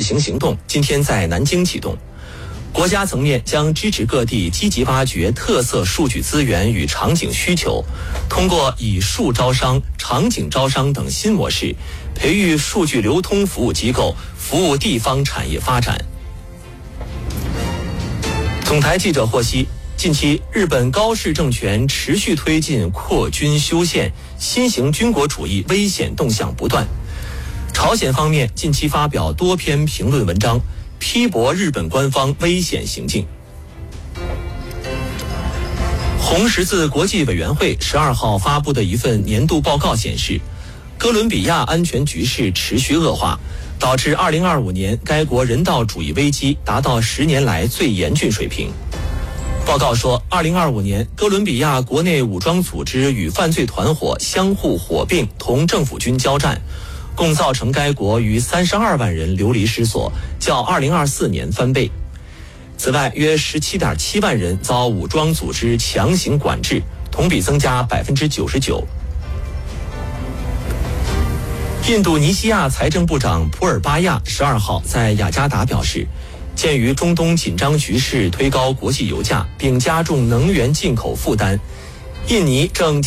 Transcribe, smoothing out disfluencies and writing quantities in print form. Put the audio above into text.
行行动今天在南京启动。国家层面将支持各地积极挖掘特色数据资源与场景需求，通过以数招商、场景招商等新模式，培育数据流通服务机构，服务地方产业发展。总台记者获悉，近期日本高市政权持续推进扩军修宪，新型军国主义危险动向不断。朝鲜方面近期发表多篇评论文章，批驳日本官方危险行径。红十字国际委员会12号发布的一份年度报告显示，哥伦比亚安全局势持续恶化，导致2025年该国人道主义危机达到10年来最严峻水平。报告说，2025年哥伦比亚国内武装组织与犯罪团伙相互火并，同政府军交战，共造成该国逾32万人流离失所，较2024年翻倍。此外，约17.7万人遭武装组织强行管制，同比增加99%。印度尼西亚财政部长普尔巴亚12号在雅加达表示，鉴于中东紧张局势推高国际油价，并加重能源进口负担，印尼正